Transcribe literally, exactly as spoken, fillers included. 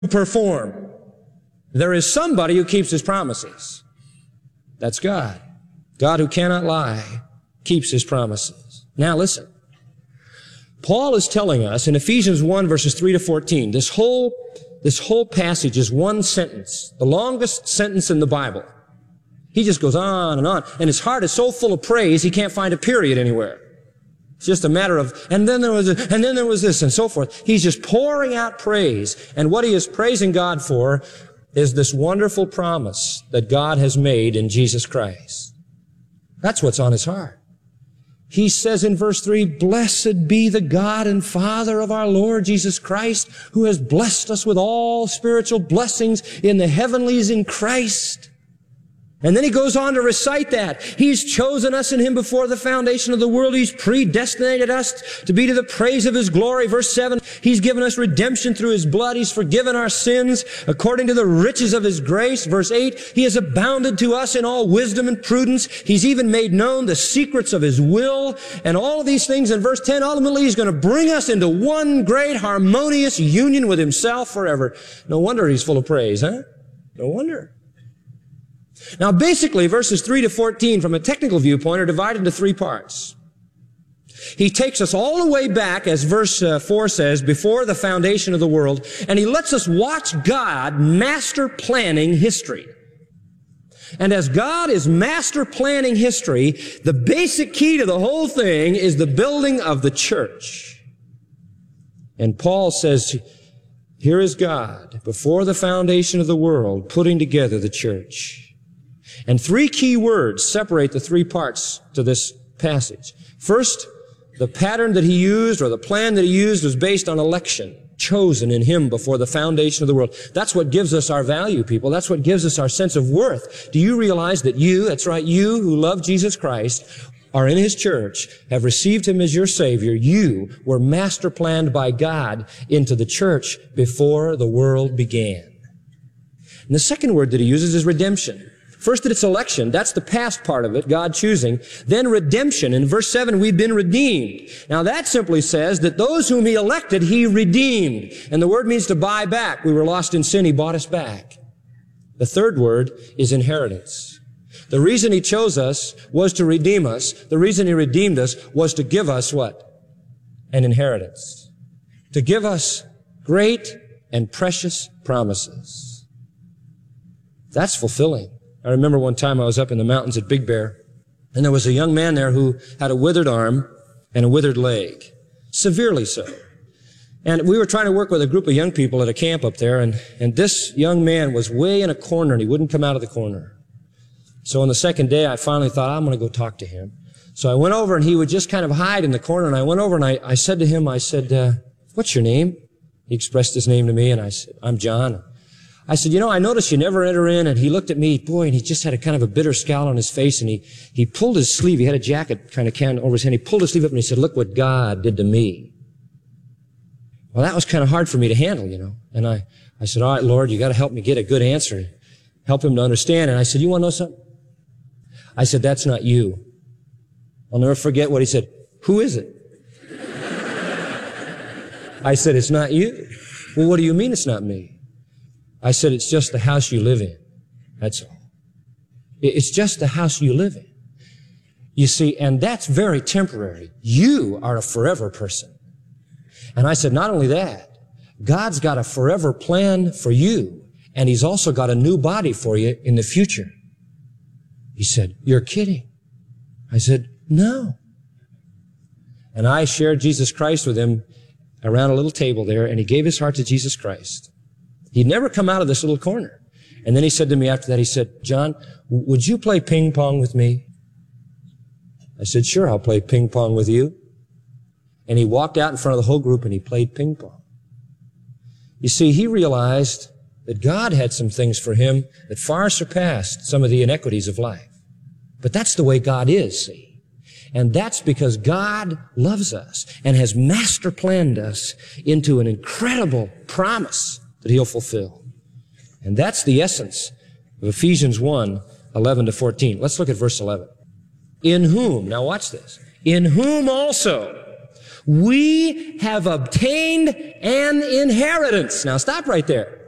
perform. There is somebody who keeps his promises. That's God. God who cannot lie keeps his promises. Now listen. Paul is telling us in Ephesians one verses three to fourteen, this whole, this whole passage is one sentence, the longest sentence in the Bible. He just goes on and on, and his heart is so full of praise he can't find a period anywhere. It's just a matter of, and then there was, a, and then there was this, and so forth. He's just pouring out praise, and what he is praising God for is this wonderful promise that God has made in Jesus Christ. That's what's on his heart. He says in verse three, "Blessed be the God and Father of our Lord Jesus Christ, who has blessed us with all spiritual blessings in the heavenlies in Christ." And then he goes on to recite that. He's chosen us in him before the foundation of the world. He's predestinated us to be to the praise of his glory. Verse seven, he's given us redemption through his blood. He's forgiven our sins according to the riches of his grace. Verse eight, he has abounded to us in all wisdom and prudence. He's even made known the secrets of his will and all of these things. In verse ten, ultimately he's going to bring us into one great harmonious union with himself forever. No wonder he's full of praise, huh? No wonder. Now, basically, verses three to fourteen, from a technical viewpoint, are divided into three parts. He takes us all the way back, as verse uh, four says, before the foundation of the world, and he lets us watch God master planning history. And as God is master planning history, the basic key to the whole thing is the building of the church. And Paul says, here is God, before the foundation of the world, putting together the church. And three key words separate the three parts to this passage. First, the pattern that he used, or the plan that he used, was based on election, chosen in him before the foundation of the world. That's what gives us our value, people. That's what gives us our sense of worth. Do you realize that you, that's right, you who love Jesus Christ, are in his church, have received him as your Savior? You were master planned by God into the church before the world began. And the second word that he uses is redemption. First, that it's election. That's the past part of it, God choosing. Then redemption. In verse seven, we've been redeemed. Now that simply says that those whom he elected, he redeemed. And the word means to buy back. We were lost in sin. He bought us back. The third word is inheritance. The reason he chose us was to redeem us. The reason he redeemed us was to give us what? An inheritance. To give us great and precious promises. That's fulfilling. I remember one time I was up in the mountains at Big Bear, and there was a young man there who had a withered arm and a withered leg, severely so. And we were trying to work with a group of young people at a camp up there, and, and this young man was way in a corner, and he wouldn't come out of the corner. So on the second day, I finally thought, I'm going to go talk to him. So I went over, and he would just kind of hide in the corner, and I went over, and I, I said to him, I said, uh, what's your name? He expressed his name to me, and I said, I'm John. I said, you know, I noticed you never enter in. And he looked at me, boy, and he just had a kind of a bitter scowl on his face. And he, he pulled his sleeve. He had a jacket kind of can over his hand. He pulled his sleeve up and he said, look what God did to me. Well, that was kind of hard for me to handle, you know. And I, I said, all right, Lord, you got to help me get a good answer. Help him to understand. And I said, you want to know something? I said, that's not you. I'll never forget what he said. Who is it? I said, it's not you. Well, what do you mean it's not me? I said, it's just the house you live in. That's all. It's just the house you live in. You see, and that's very temporary. You are a forever person. And I said, not only that, God's got a forever plan for you, and he's also got a new body for you in the future. He said, you're kidding. I said, no. And I shared Jesus Christ with him around a little table there, and he gave his heart to Jesus Christ. He'd never come out of this little corner. And then he said to me after that, he said, John, would you play ping pong with me? I said, sure, I'll play ping pong with you. And he walked out in front of the whole group and he played ping pong. You see, he realized that God had some things for him that far surpassed some of the inequities of life. But that's the way God is, see. And that's because God loves us and has master planned us into an incredible promise that he'll fulfill. And that's the essence of Ephesians one, eleven to fourteen. Let's look at verse eleven. In whom, now watch this, in whom also we have obtained an inheritance. Now stop right there.